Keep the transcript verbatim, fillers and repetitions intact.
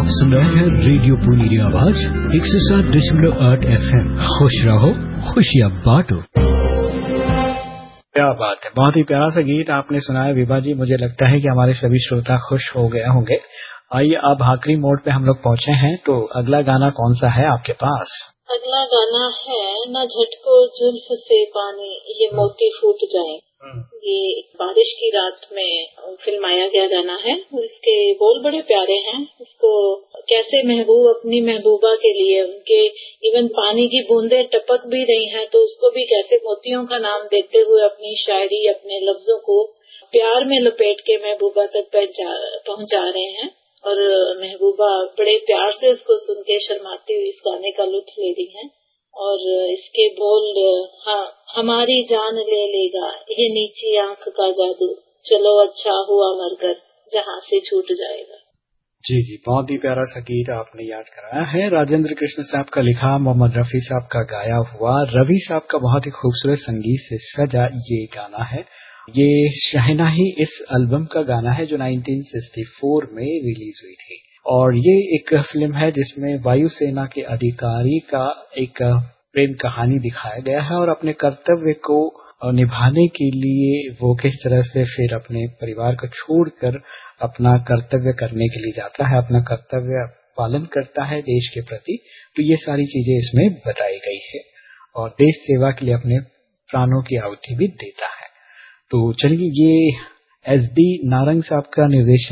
आप सुन रहे हैं रेडियो पुनीरी आवाज एक सौ सात दशमलव आठ एफ एम। खुश रहो, खुशियाँ बांटो। क्या बात है, बहुत ही प्यारा सा गीत आपने सुनाया विभा जी। मुझे लगता है कि हमारे सभी श्रोता खुश हो गए होंगे। आइए अब आखिरी मोड पे हम लोग पहुंचे हैं, तो अगला गाना कौन सा है आपके पास? अगला गाना है न झटको जुल्फ से पानी ये मोती फूट जाए। ये बारिश की रात में फिल्माया गया गाना है। इसके बोल बड़े प्यारे हैं। इसको कैसे महबूब अपनी महबूबा के लिए उनके इवन पानी की बूंदे टपक भी रही हैं तो उसको भी कैसे मोतियों का नाम देते हुए अपनी शायरी अपने लफ्जों को प्यार में लपेट के महबूबा तक पहुंचा रहे हैं। और महबूबा बड़े प्यार से उसको सुन के शर्माती हुई इस गाने का लुत्फ ले रही हैं। और इसके बोल हाँ, हमारी जान ले लेगा ये नीची आंख का जादू, चलो अच्छा हुआ मरकर जहाँ से छूट जाएगा। जी जी, बहुत ही प्यारा सा गीत आपने याद कराया है। राजेंद्र कृष्ण साहब का लिखा, मोहम्मद रफी साहब का गाया हुआ, रवि साहब का बहुत ही खूबसूरत संगीत से सजा ये गाना है। ये शहनाई इस एल्बम का गाना है जो उन्नीस सौ चौंसठ में रिलीज हुई थी। और ये एक फिल्म है जिसमें वायुसेना के अधिकारी का एक प्रेम कहानी दिखाया गया है और अपने कर्तव्य को निभाने के लिए वो किस तरह से फिर अपने परिवार को छोड़कर अपना कर्तव्य करने के लिए जाता है, अपना कर्तव्य पालन करता है देश के प्रति। तो ये सारी चीजें इसमें बताई गई है और देश सेवा के लिए अपने प्राणों की आहुति भी देता है। तो चलिए, ये एस डी नारंग साहब का निर्देशन